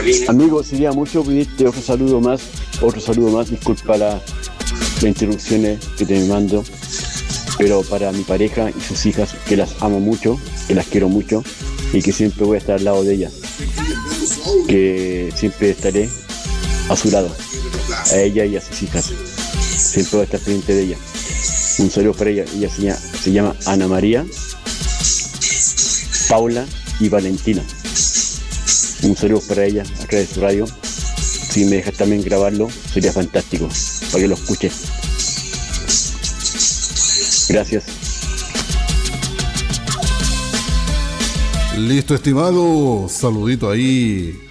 Amigo, sería mucho pedirte otro saludo más, disculpa las interrupciones que te mando, pero para mi pareja y sus hijas, que las amo mucho, que las quiero mucho y que siempre voy a estar al lado de ellas, que siempre estaré a su lado, a ella y a sus hijas, siempre voy a estar pendiente de ella. Un saludo para ella, se llama Ana María, Paula y Valentina. Un saludo para ella a través de su radio. Si me dejas también grabarlo, sería fantástico, para que lo escuche. Gracias. Listo, estimado. Saludito ahí